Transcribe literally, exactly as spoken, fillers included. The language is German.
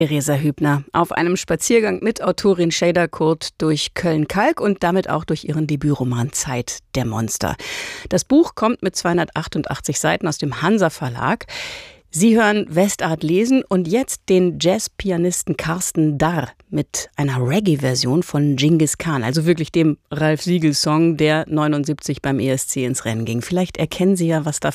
Theresa Hübner auf einem Spaziergang mit Autorin Şeyda Kurt durch Köln-Kalk und damit auch durch ihren Debütroman Zeit der Monster. Das Buch kommt mit zweihundertachtundachtzig Seiten aus dem Hansa Verlag. Sie hören Westart lesen und jetzt den Jazzpianisten Carsten Darr mit einer Reggae-Version von Dschingis Khan, also wirklich dem Ralf Siegel-Song, der neunundsiebzig beim E S C ins Rennen ging. Vielleicht erkennen Sie ja, was da